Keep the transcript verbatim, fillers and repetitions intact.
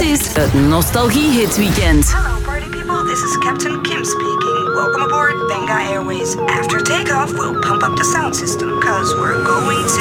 is het Nostalgie Hit Weekend. Hello party people, this is Captain Kim speaking. Welcome aboard Benga Airways. After takeoff, we'll pump up the sound system, cause we're going to